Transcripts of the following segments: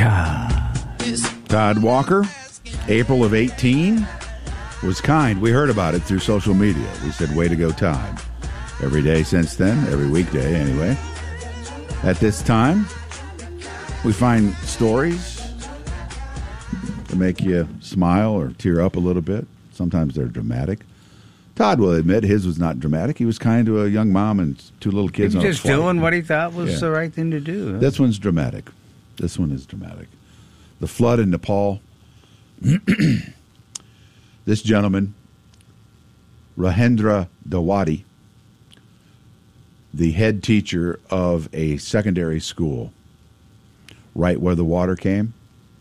Todd Walker, April of 18, was kind. We heard about it through social media. We said, way to go, Todd. Every day since then, every weekday anyway. At this time, we find stories that make you smile or tear up a little bit. Sometimes they're dramatic. Todd will admit his was not dramatic. He was kind to a young mom and two little kids. He was on just a flight. doing what he thought was the right thing to do. Huh? This one's dramatic. This one is dramatic. The flood in Nepal. This gentleman, Rahendra Dawadi, the head teacher of a secondary school right where the water came,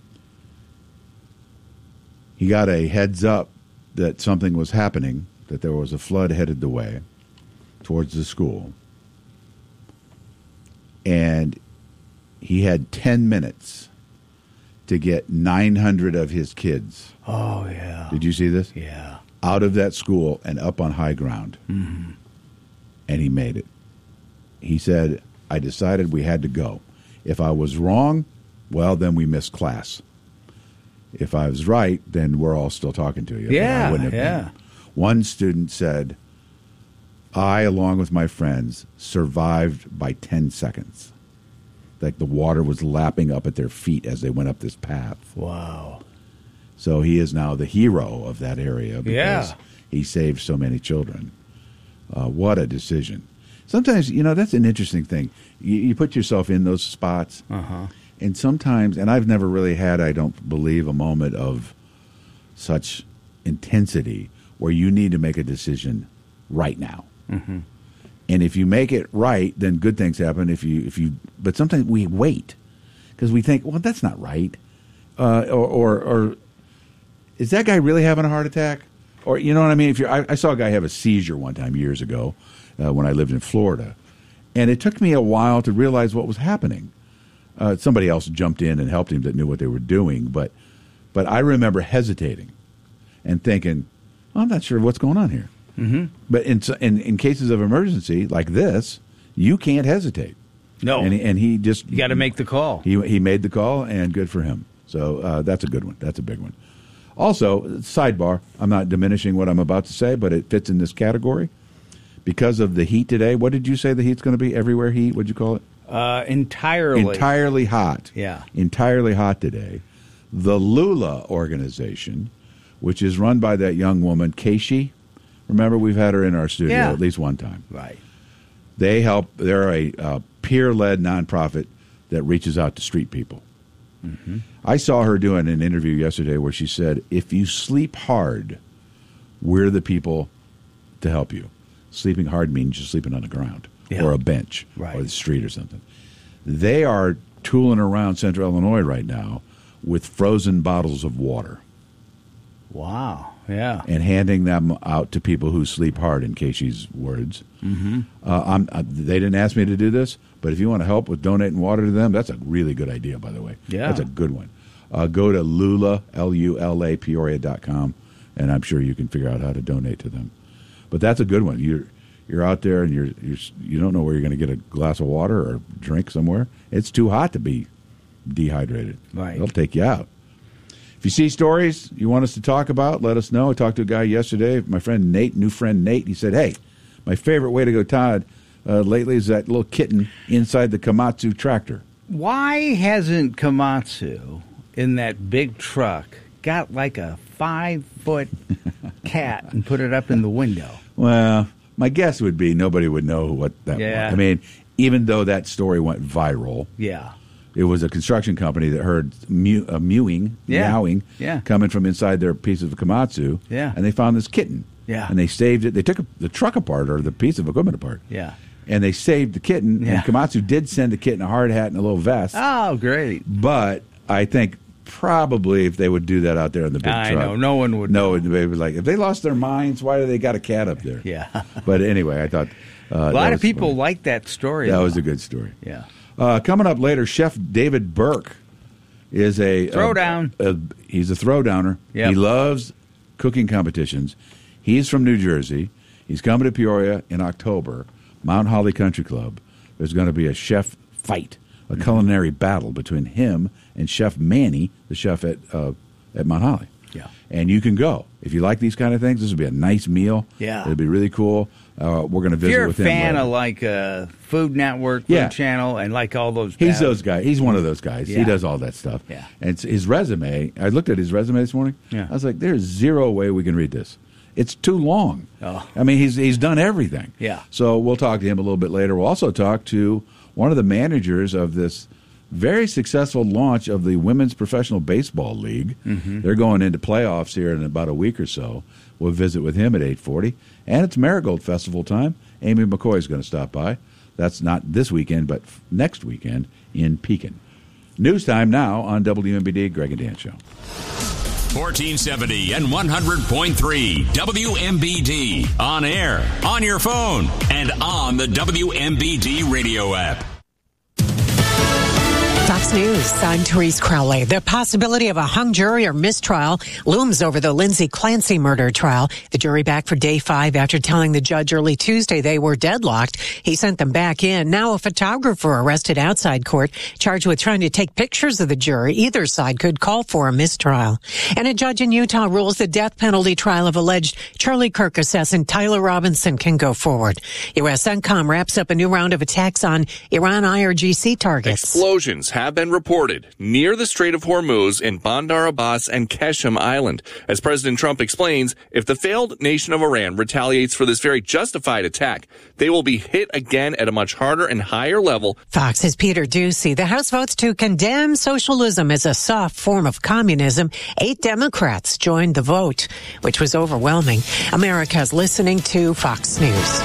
he got a heads up that something was happening, that there was a flood headed the way towards the school. And he had 10 minutes to get 900 of his kids. Oh, yeah. Did you see this? Yeah. Out of that school and up on high ground. Mm-hmm. And he made it. He said, I decided we had to go. If I was wrong, well, then we missed class. If I was right, then we're all still talking to you. Yeah, I wouldn't have been. One student said, I, along with my friends, survived by 10 seconds. Like the water was lapping up at their feet as they went up this path. Wow. So he is now the hero of that area because he saved so many children. What a decision. Sometimes, that's an interesting thing. You put yourself in those spots, and sometimes, and I've never really had, I don't believe, a moment of such intensity where you need to make a decision right now. Mm-hmm. And if you make it right, then good things happen. But sometimes we wait because we think, well, that's not right, or is that guy really having a heart attack? Or you know what I mean? I saw a guy have a seizure one time years ago when I lived in Florida, and it took me a while to realize what was happening. Somebody else jumped in and helped him that knew what they were doing, but I remember hesitating and thinking, I'm not sure what's going on here. Mm-hmm. But in cases of emergency like this, you can't hesitate. No, and he just you got to make the call. He made the call, and good for him. So that's a good one. That's a big one. Also, sidebar, I'm not diminishing what I'm about to say, but it fits in this category. Because of the heat today, what did you say the heat's going to be? Everywhere heat? What'd you call it? Entirely hot. Yeah. Entirely hot today. The Lula organization, which is run by that young woman, Keishi. Remember, we've had her in our studio at least one time. Right. They're a peer-led nonprofit that reaches out to street people. Mm-hmm. I saw her doing an interview yesterday where she said, if you sleep hard, we're the people to help you. Sleeping hard means you're sleeping on the ground or a bench or the street or something. They are tooling around Central Illinois right now with frozen bottles of water. Wow. Yeah. And handing them out to people who sleep hard, in Keishi's words. Mm-hmm. They didn't ask me to do this, but if you want to help with donating water to them, that's a really good idea, by the way. Yeah. That's a good one. Go to Lula, Lula, Peoria.com, and I'm sure you can figure out how to donate to them. But that's a good one. You're out there and you don't know where you're going to get a glass of water or drink somewhere. It's too hot to be dehydrated. Right. They'll take you out. If you see stories you want us to talk about, let us know. I talked to a guy yesterday, my friend Nate, new friend Nate. He said, hey, my favorite way to go, Todd, lately is that little kitten inside the Komatsu tractor. Why hasn't Komatsu in that big truck got like a 5-foot cat and put it up in the window? Well, my guess would be nobody would know what that was. I mean, even though that story went viral. Yeah. It was a construction company that heard meowing coming from inside their piece of Komatsu, and they found this kitten. Yeah. And they saved it. They took the truck apart or the piece of equipment apart. Yeah. And they saved the kitten, Yeah. and Komatsu did send the kitten a hard hat and a little vest. Oh, great. But I think probably if they would do that out there in the big truck. I know. No one would. No, they would like, if they lost their minds, why do they got a cat up there? Yeah. But anyway, I thought... a lot of people like that story. That was a good story. Yeah. Coming up later, Chef David Burke is a throwdown. He's a throwdowner. Yep. He loves cooking competitions. He's from New Jersey. He's coming to Peoria in October. Mount Holly Country Club. There's going to be a chef fight a culinary battle between him and Chef Manny, the chef at Mount Holly. Yeah. And you can go. If you like these kind of things, this would be a nice meal. Yeah. It'll be really cool. We're going to visit with him. If you're a fan later. of like Food Network, Food Channel, and like all those He's those guys. He's one of those guys. Yeah. He does all that stuff. Yeah. And it's his resume, I looked at his resume this morning. Yeah. I was like, there's zero way we can read this. It's too long. Oh. I mean, he's done everything. Yeah. So we'll talk to him a little bit later. We'll also talk to one of the managers of this very successful launch of the Women's Professional Baseball League. Mm-hmm. They're going into playoffs here in about a week or so. We'll visit with him at 8:40. And it's Marigold Festival time. Amy McCoy is going to stop by. That's not this weekend, but next weekend in Pekin. News time now on WMBD, Greg and Dan Show. 1470 and 100.3 WMBD. On air, on your phone, and on the WMBD radio app. Fox News, I'm Therese Crowley. The possibility of a hung jury or mistrial looms over the Lindsay Clancy murder trial. The jury back for day 5 after telling the judge early Tuesday they were deadlocked. He sent them back in. Now a photographer arrested outside court, charged with trying to take pictures of the jury. Either side could call for a mistrial. And a judge in Utah rules the death penalty trial of alleged Charlie Kirk assassin Tyler Robinson can go forward. U.S. CENTCOM wraps up a new round of attacks on Iran IRGC targets. Explosions have been reported near the Strait of Hormuz in Bandar Abbas and Qeshm Island. As President Trump explains, if the failed nation of Iran retaliates for this very justified attack, they will be hit again at a much harder and higher level. Fox's Peter Doocy. The House votes to condemn socialism as a soft form of communism. 8 Democrats joined the vote, which was overwhelming. America's listening to Fox News.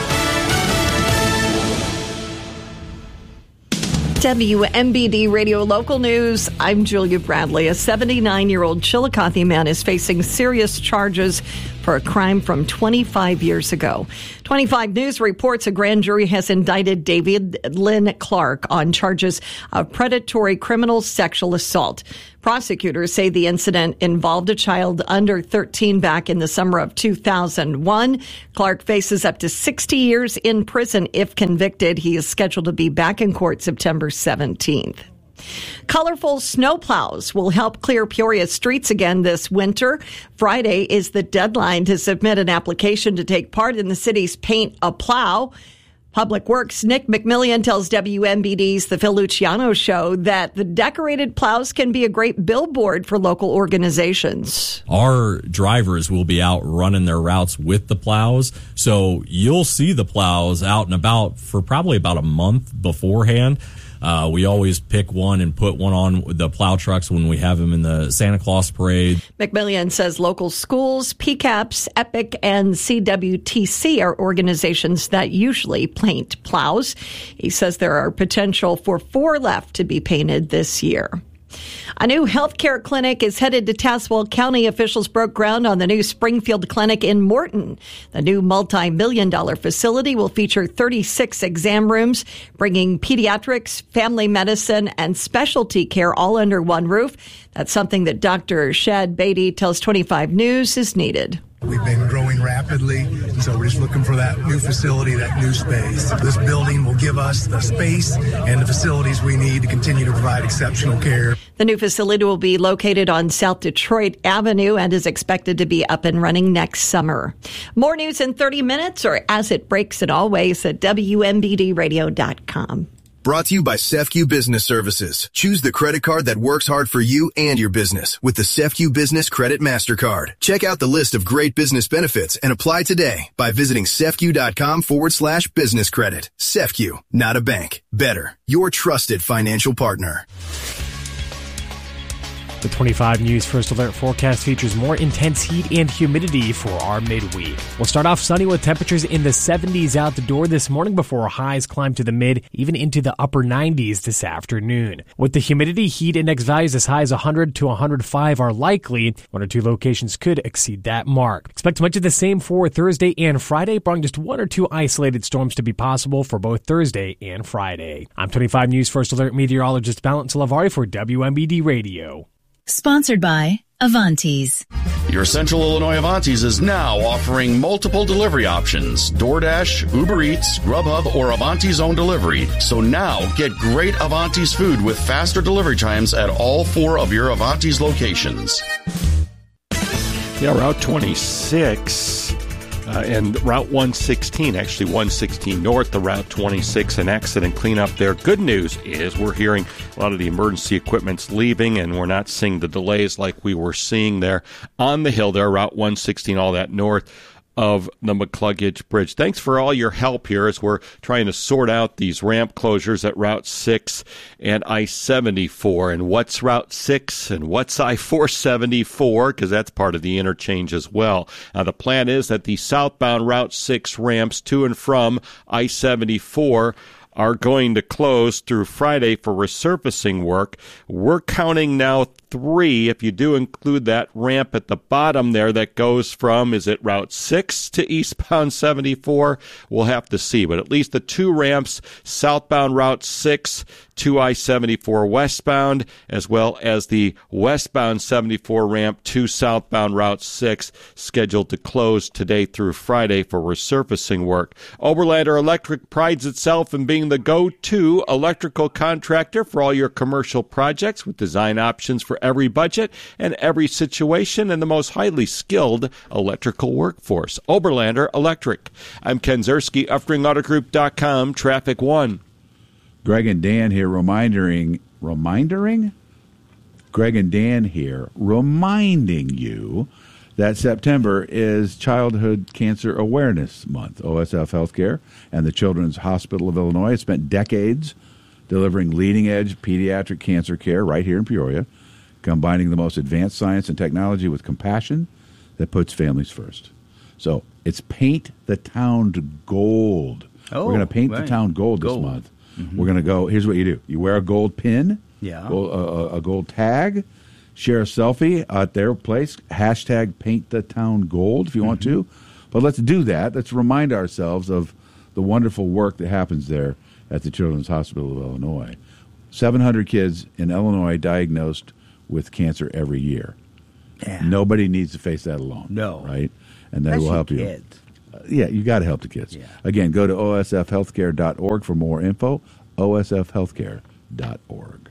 WMBD Radio Local News. I'm Julia Bradley. A 79-year-old Chillicothe man is facing serious charges for a crime from 25 years ago. 25 News reports a grand jury has indicted David Lynn Clark on charges of predatory criminal sexual assault. Prosecutors say the incident involved a child under 13 back in the summer of 2001. Clark faces up to 60 years in prison if convicted. He is scheduled to be back in court September 17th. Colorful snowplows will help clear Peoria streets again this winter. Friday is the deadline to submit an application to take part in the city's Paint a Plow. Public Works Nick McMillian tells WMBD's The Phil Luciano Show that the decorated plows can be a great billboard for local organizations. Our drivers will be out running their routes with the plows, so you'll see the plows out and about for probably about a month beforehand. We always pick one and put one on the plow trucks when we have them in the Santa Claus parade. McMillian says local schools, PCAPS, EPIC, and CWTC are organizations that usually paint plows. He says there are potential for 4 left to be painted this year. A new healthcare clinic is headed to Tazewell County. Officials broke ground on the new Springfield Clinic in Morton. The new multi-million-dollar facility will feature 36 exam rooms, bringing pediatrics, family medicine, and specialty care all under one roof. That's something that Dr. Shad Beatty tells 25 News is needed. We've been growing rapidly, and so we're just looking for that new facility, that new space. This building will give us the space and the facilities we need to continue to provide exceptional care. The new facility will be located on South Detroit Avenue and is expected to be up and running next summer. More news in 30 minutes or as it breaks it always at WMBDradio.com. Brought to you by CEFCU Business Services. Choose the credit card that works hard for you and your business with the CEFCU Business Credit MasterCard. Check out the list of great business benefits and apply today by visiting CEFCU.com/business credit. CEFCU, not a bank. Better, your trusted financial partner. The 25 News First Alert forecast features more intense heat and humidity for our midweek. We'll start off sunny with temperatures in the 70s out the door this morning before highs climb to the mid, even into the upper 90s this afternoon. With the humidity, heat index values as high as 100 to 105 are likely. 1 or 2 locations could exceed that mark. Expect much of the same for Thursday and Friday, barring just 1 or 2 isolated storms to be possible for both Thursday and Friday. I'm 25 News First Alert meteorologist Valent Salavari for WMBD Radio. Sponsored by Avantis. Your Central Illinois Avanti's is now offering multiple delivery options: DoorDash, Uber Eats, Grubhub, or Avanti's own delivery. So now get great Avanti's food with faster delivery times at all 4 of your Avanti's locations. Yeah, Route 26 and Route 116, actually 116 North, the Route 26, an accident cleanup there. Good news is we're hearing a lot of the emergency equipment's leaving, and we're not seeing the delays like we were seeing there on the hill there, Route 116, all that north of the McCluggage Bridge. Thanks for all your help here as we're trying to sort out these ramp closures at Route 6 and I-74. And what's Route 6 and what's I-474, because that's part of the interchange as well. Now, the plan is that the southbound Route 6 ramps to and from I-74 are going to close through Friday for resurfacing work. We're counting now 3, if you do include that ramp at the bottom there that goes from, is it Route 6 to eastbound 74? We'll have to see, but at least the 2 ramps, southbound Route 6 to I-74 westbound, as well as the westbound 74 ramp to southbound Route 6, scheduled to close today through Friday for resurfacing work. Oberlander Electric prides itself in being the go-to electrical contractor for all your commercial projects, with design options for every budget and every situation, and the most highly skilled electrical workforce. Oberlander Electric. I'm Ken Zerski, UffringAutoGroup.com, Traffic 1. Greg and Dan here reminding you that September is Childhood Cancer Awareness Month. OSF Healthcare and the Children's Hospital of Illinois have spent decades delivering leading-edge pediatric cancer care right here in Peoria, combining the most advanced science and technology with compassion that puts families first. So it's Paint the Town Gold. We're going to paint the town gold this month. Mm-hmm. We're going to go, here's what you do. You wear a gold pin, a gold tag, share a selfie at their place, hashtag Paint the Town Gold if you want to. But let's do that. Let's remind ourselves of the wonderful work that happens there at the Children's Hospital of Illinois. 700 kids in Illinois diagnosed with cancer every year. Yeah. Nobody needs to face that alone. No. Right? And they will help you. Kids. You got to help the kids. Yeah. Again, go to osfhealthcare.org for more info, osfhealthcare.org.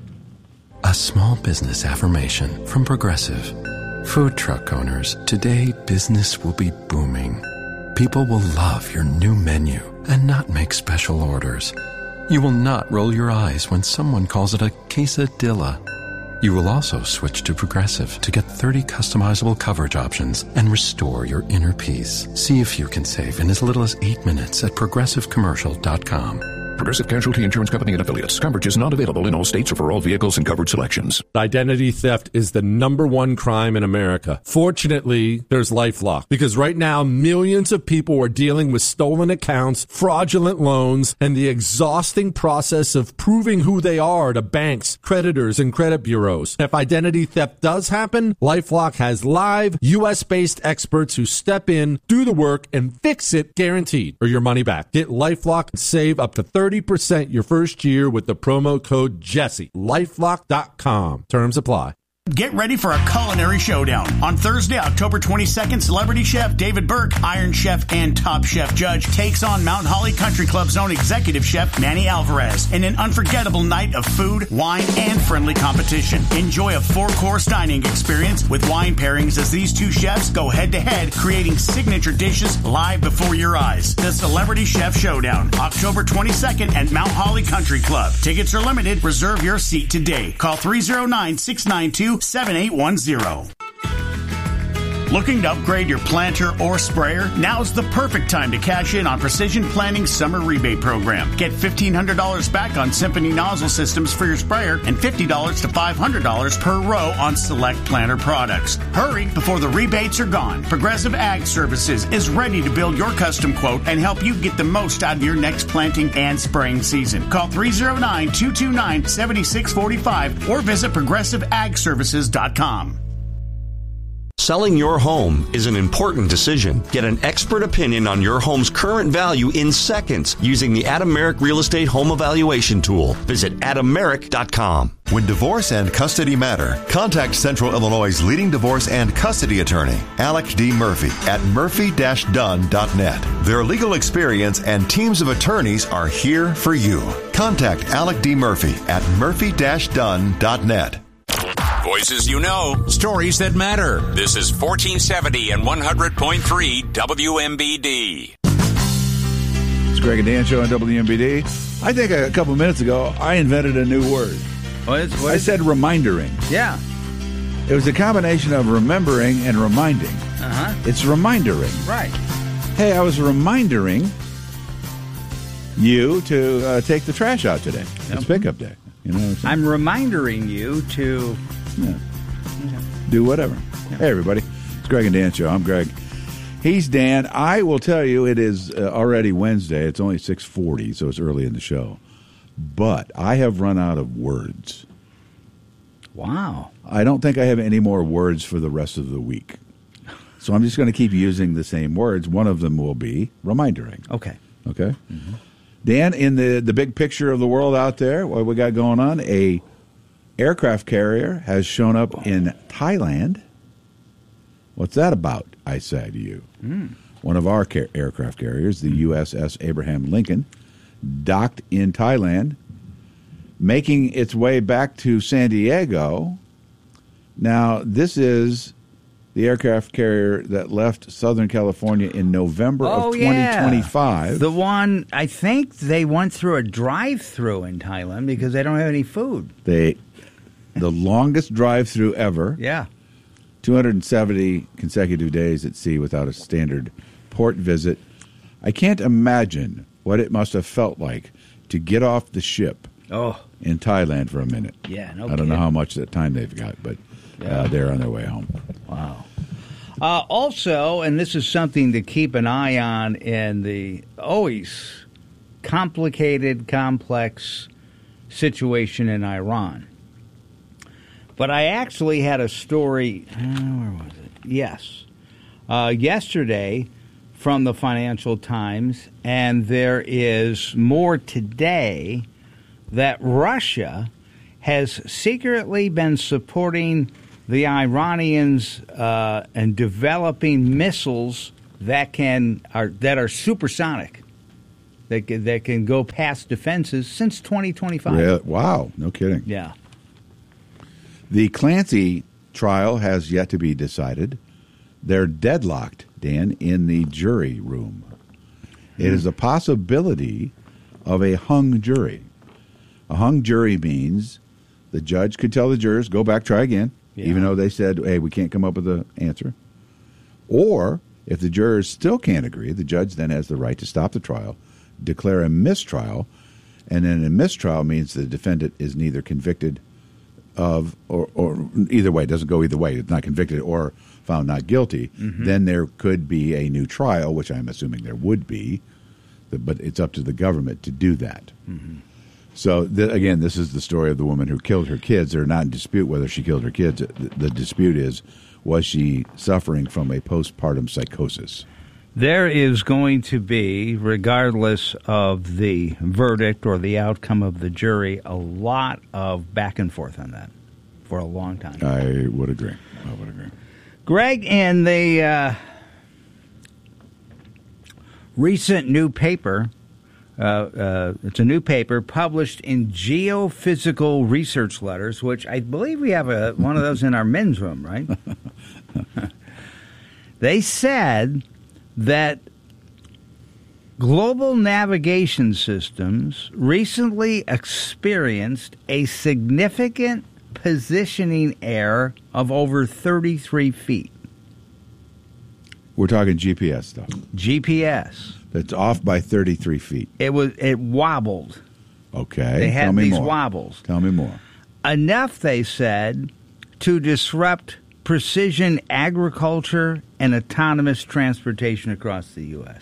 A small business affirmation from Progressive. Food truck owners, today business will be booming. People will love your new menu and not make special orders. You will not roll your eyes when someone calls it a quesadilla. You will also switch to Progressive to get 30 customizable coverage options and restore your inner peace. See if you can save in as little as 8 minutes at ProgressiveCommercial.com. Progressive Casualty Insurance Company and Affiliates. Coverage is not available in all states or for all vehicles and covered selections. Identity theft is the #1 crime in America. Fortunately, there's LifeLock, because right now millions of people are dealing with stolen accounts, fraudulent loans, and the exhausting process of proving who they are to banks, creditors, and credit bureaus. If identity theft does happen, LifeLock has live U.S.-based experts who step in, do the work, and fix it, guaranteed, or your money back. Get LifeLock and save up to 30% your first year with the promo code Jesse. LifeLock.com. Terms apply. Get ready for a culinary showdown. On Thursday, October 22nd, celebrity chef David Burke, Iron Chef and Top Chef Judge takes on Mount Holly Country Club's own executive chef Manny Alvarez in an unforgettable night of food, wine, and friendly competition. Enjoy a 4-course dining experience with wine pairings as these two chefs go head-to-head, creating signature dishes live before your eyes. The Celebrity Chef Showdown, October 22nd at Mount Holly Country Club. Tickets are limited. Reserve your seat today. Call 309-692-7810. Looking to upgrade your planter or sprayer? Now's the perfect time to cash in on Precision Planting's summer rebate program. Get $1,500 back on Symphony nozzle systems for your sprayer and $50 to $500 per row on select planter products. Hurry before the rebates are gone. Progressive Ag Services is ready to build your custom quote and help you get the most out of your next planting and spraying season. Call 309-229-7645 or visit ProgressiveAgServices.com. Selling your home is an important decision. Get an expert opinion on your home's current value in seconds using the Adam Merrick Real Estate Home Evaluation Tool. Visit adammerrick.com. When divorce and custody matter, contact Central Illinois' leading divorce and custody attorney, Alec D. Murphy, at murphy-dunn.net. Their legal experience and teams of attorneys are here for you. Contact Alec D. Murphy at murphy-dunn.net. Voices you know, stories that matter. This is 1470 and 100.3 WMBD. It's Greg and Dan show on WMBD. I think a couple of minutes ago, I invented a new word. I said remindering. Yeah. It was a combination of remembering and reminding. Uh-huh. It's remindering. Right. Hey, I was remindering you to take the trash out today. It's pickup day. You know what I'm saying? I'm reminding you to... do whatever. Yeah. Hey, everybody. It's Greg and Dan show. I'm Greg. He's Dan. I will tell you it is already Wednesday. It's only 6:40, so it's early in the show. But I have run out of words. Wow. I don't think I have any more words for the rest of the week. So I'm just going to keep using the same words. One of them will be remindering. Okay. Okay? Mm-hmm. Dan, in the big picture of the world out there, what we got going on, a aircraft carrier has shown up in Thailand. What's that about, I say to you? One of our aircraft carriers, the USS Abraham Lincoln, docked in Thailand, making its way back to San Diego. Now, this is the aircraft carrier that left Southern California in November of 2025. Yeah. The one, I think they went through a drive-through in Thailand because they don't have any food. The longest drive-through ever. Yeah. 270 consecutive days at sea without a standard port visit. I can't imagine what it must have felt like to get off the ship in Thailand for a minute. Yeah, no I don't know how much that time they've got, but they're on their way home. Wow. Also, and this is something to keep an eye on in the always complicated, complex situation in Iran. But I actually had a story, where was it? Yes. Yesterday from the Financial Times, and there is more today, that Russia has secretly been supporting the Iranians and developing missiles that are supersonic, that can go past defenses since 2025. Yeah, wow, no kidding. Yeah. The Clancy trial has yet to be decided. They're deadlocked, Dan, in the jury room. It is a possibility of a hung jury. A hung jury means the judge could tell the jurors, go back, try again, even though they said, hey, we can't come up with an answer. Or if the jurors still can't agree, the judge then has the right to stop the trial, declare a mistrial, and then a mistrial means the defendant is neither convicted of, or either way, it doesn't go either way, it's not convicted or found not guilty, then there could be a new trial, which I'm assuming there would be, but it's up to the government to do that. So, again, this is the story of the woman who killed her kids. They're not in dispute whether she killed her kids. The dispute is, was she suffering from a postpartum psychosis? There is going to be, regardless of the verdict or the outcome of the jury, a lot of back and forth on that for a long time. I would agree. Greg, in the recent new paper, it's a new paper published in Geophysical Research Letters, which I believe we have one of those in our men's room, right? They said that global navigation systems recently experienced a significant positioning error of over 33 feet. We're talking GPS stuff. GPS. It's off by 33 feet. It wobbled. Okay. They had Tell me these more. wobbles. Tell me more. Enough, they said, to disrupt precision agriculture and autonomous transportation across the U.S.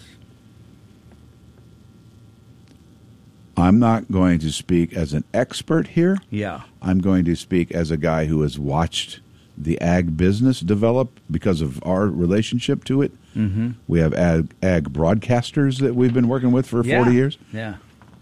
I'm not going to speak as an expert here. Yeah. I'm going to speak as a guy who has watched the ag business develop because of our relationship to it. Mm-hmm. We have ag broadcasters that we've been working with for 40 years. Yeah.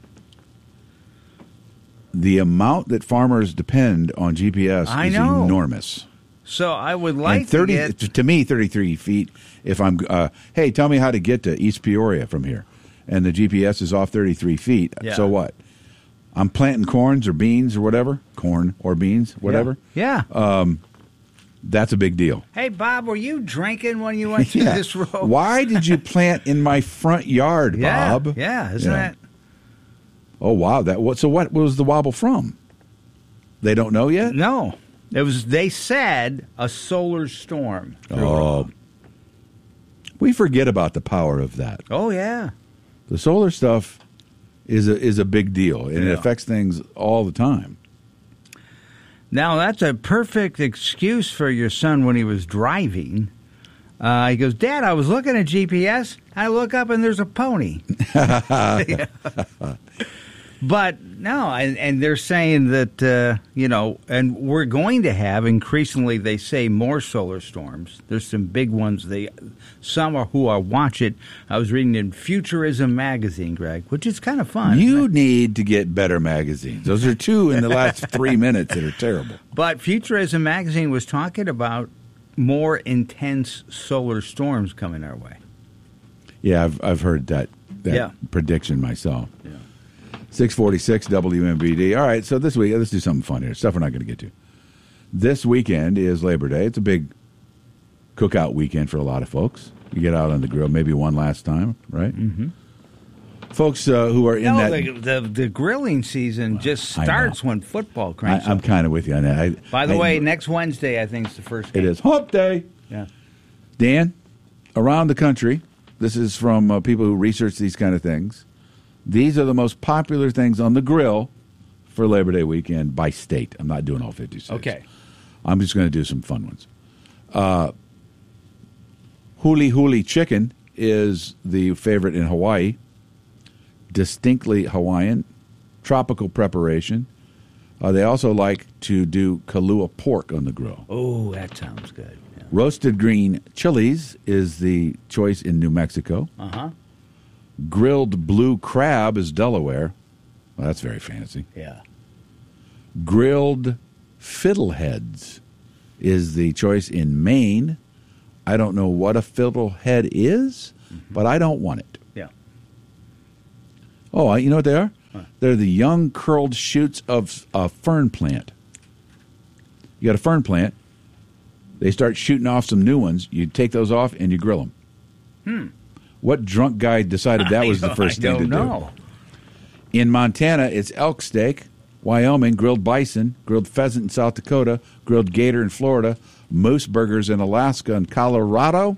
The amount that farmers depend on GPS is enormous. So I would like and 30, to me, 33 feet, if I'm, hey, tell me how to get to East Peoria from here. And the GPS is off 33 feet. Yeah. So what? I'm planting corns or beans or whatever. Corn or beans, whatever. Yeah. That's a big deal. Hey, Bob, were you drinking when you went through this road? Why did you plant in my front yard, Bob? Yeah, isn't that? Oh, wow. So what was the wobble from? They don't know yet? No. They said a solar storm. Oh. We forget about the power of that. Oh, yeah. The solar stuff is a big deal, and it affects things all the time. Now, that's a perfect excuse for your son when he was driving. He goes, Dad, I was looking at GPS. I look up and there's a pony. But no, and they're saying that, and we're going to have increasingly, they say, more solar storms. There's some big ones. Some who are watch it. I was reading in Futurism magazine, Greg, which is kind of fun. You need to get better magazines. Those are two in the last 3 minutes that are terrible. But Futurism magazine was talking about more intense solar storms coming our way. Yeah, I've heard that prediction myself. Yeah. 646 WMBD. All right, so this week, let's do something fun here. Stuff we're not going to get to. This weekend is Labor Day. It's a big cookout weekend for a lot of folks. You get out on the grill, maybe one last time, right? Mm-hmm. Folks who are in the grilling season just starts when football cranks I'm kind of with you on that. By the way, next Wednesday, I think, is the first game. It is Hump Day. Yeah. Dan, around the country, this is from people who research these kind of things. These are the most popular things on the grill for Labor Day weekend by state. I'm not doing all 50 states. Okay. I'm just going to do some fun ones. Huli Huli chicken is the favorite in Hawaii. Distinctly Hawaiian. Tropical preparation. They also like to do Kahlua pork on the grill. Oh, that sounds good. Yeah. Roasted green chilies is the choice in New Mexico. Uh-huh. Grilled blue crab is Delaware. Well, that's very fancy. Yeah. Grilled fiddleheads is the choice in Maine. I don't know what a fiddlehead is, but I don't want it. Yeah. Oh, you know what they are? Huh. They're the young curled shoots of a fern plant. You got a fern plant. They start shooting off some new ones. You take those off and you grill them. What drunk guy decided that was the first thing to do? In Montana, it's elk steak. Wyoming, grilled bison. Grilled pheasant in South Dakota. Grilled gator in Florida. Moose burgers in Alaska and Colorado.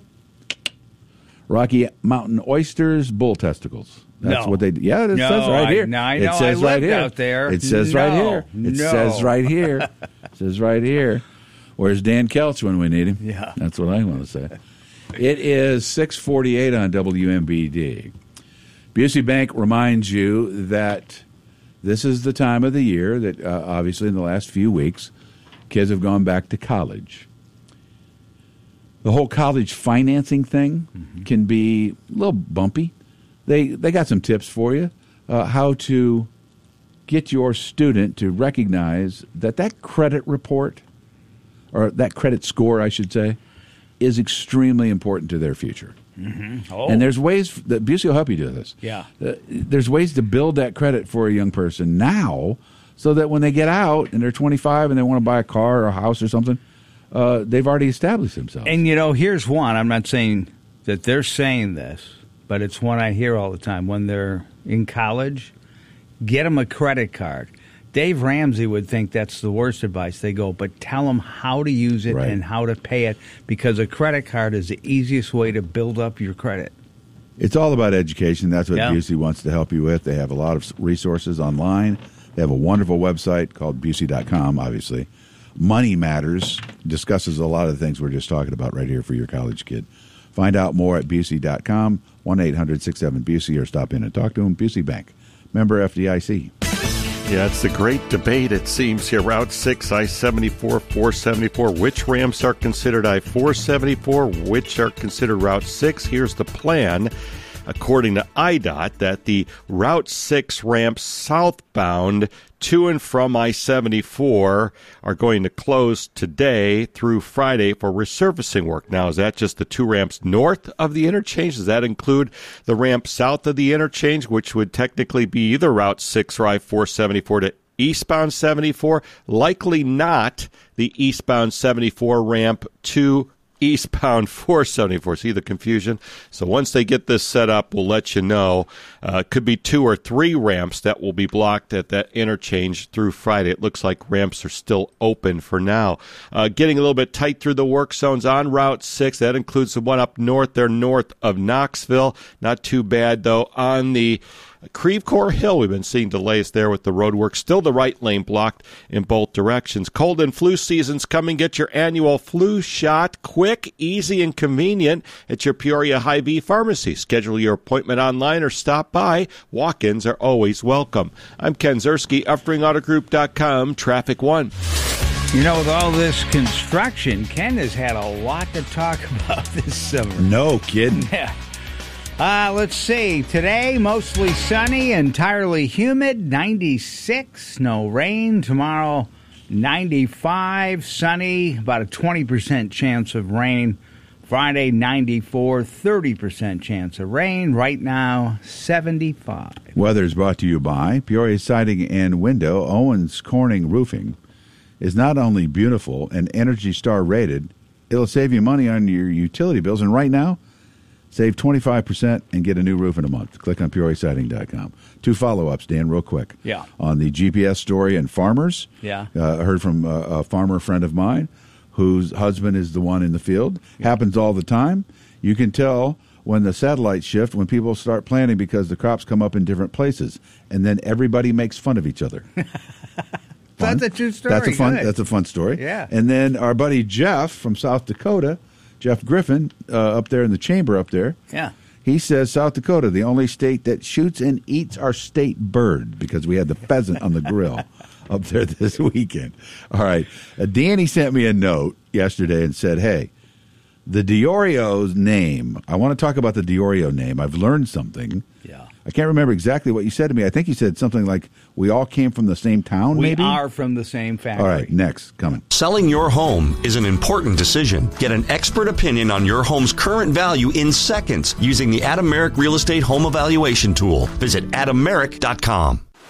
Rocky Mountain oysters, bull testicles. That's what they do. Yeah, it says right here. It says right here. Out there. It says right here. It says right here. It says right here. Where's Dan Kelch when we need him? Yeah. That's what I want to say. It is 6:48 on WMBD. Busey Bank reminds you that this is the time of the year that, obviously, in the last few weeks, kids have gone back to college. The whole college financing thing can be a little bumpy. They got some tips for you, how to get your student to recognize that credit report, or that credit score, I should say, is extremely important to their future. Mm-hmm. Oh. And there's ways that Busey will help you do this. Yeah. There's ways to build that credit for a young person now so that when they get out and they're 25 and they want to buy a car or a house or something, they've already established themselves. And, here's one. I'm not saying that they're saying this, but it's one I hear all the time. When they're in college, get them a credit card. Dave Ramsey would think that's the worst advice. They go, but tell them how to use it and how to pay it, because a credit card is the easiest way to build up your credit. It's all about education. That's what Busey wants to help you with. They have a lot of resources online. They have a wonderful website called Busey.com, obviously. Money Matters discusses a lot of the things we're just talking about right here for your college kid. Find out more at Busey.com, 1-800-67-BUSEY, or stop in and talk to them. Busey Bank, member FDIC. Yeah, it's the great debate, it seems, here. Route 6, I-74, 474. Which ramps are considered I-474? Which are considered Route 6? Here's the plan, according to IDOT, that the Route 6 ramps southbound to and from I-74 are going to close today through Friday for resurfacing work. Now, is that just the 2 ramps north of the interchange? Does that include the ramp south of the interchange, which would technically be either Route 6 or I-474 to eastbound 74? Likely not the eastbound 74 ramp to eastbound 474. See the confusion? So once they get this set up, we'll let you know. Could be 2 or 3 ramps that will be blocked at that interchange through Friday. It looks like ramps are still open for now. Getting a little bit tight through the work zones on Route 6. That includes the one up north there, north of Knoxville. Not too bad, though. On the Creve Coeur Hill, we've been seeing delays there with the road work. Still the right lane blocked in both directions. Cold and flu season's coming. Get your annual flu shot quick, easy, and convenient at your Peoria Hy-Vee pharmacy. Schedule your appointment online or stop by. Walk-ins are always welcome. I'm Ken Zerski, UpspringAutoGroup.com, Traffic One. You know, with all this construction, Ken has had a lot to talk about this summer. No kidding. Yeah. Let's see. Today, mostly sunny, entirely humid, 96, no rain. Tomorrow, 95, sunny, about a 20% chance of rain. Friday, 94, 30% chance of rain. Right now, 75. Weather is brought to you by Peoria Siding and Window. Owens Corning Roofing is not only beautiful and Energy Star rated, it'll save you money on your utility bills. And right now, save 25% and get a new roof in a month. Click on PeoriaSiding.com. 2 follow-ups, Dan, real quick. Yeah. On the GPS story and farmers. Yeah. I heard from a farmer friend of mine whose husband is the one in the field. Yeah. Happens all the time. You can tell when the satellites shift, when people start planting because the crops come up in different places. And then everybody makes fun of each other. That's a true story. That's a fun story. Yeah. And then our buddy Jeff from South Dakota, Jeff Griffin, up there in the chamber up there. Yeah. He says South Dakota, the only state that shoots and eats our state bird, because we had the pheasant on the grill up there this weekend. All right. Danny sent me a note yesterday and said, hey, the Diorio's name, I want to talk about the Diorio name. I've learned something. Yeah. I can't remember exactly what you said to me. I think you said something like, we all came from the same town, maybe? We are from the same factory. All right, next, coming. Selling your home is an important decision. Get an expert opinion on your home's current value in seconds using the Adameric Real Estate Home Evaluation Tool. Visit adameric.com.